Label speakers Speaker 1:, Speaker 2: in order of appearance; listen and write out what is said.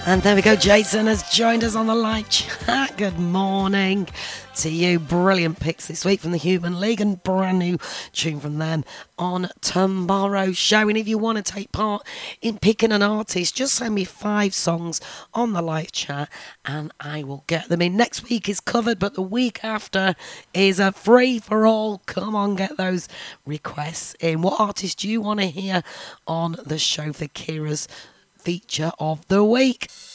Speaker 1: And there we go, Jason has joined us on the live chat. Good morning to you. Brilliant picks this week from the Human League and brand new tune from them on tomorrow's show. And if you want to take part in picking an artist, just send me 5 songs on the live chat and I will get them in. Next week is covered, but the week after is a free for all. Come on, get those requests in. What artist do you want to hear on the show for Kira's feature of the week?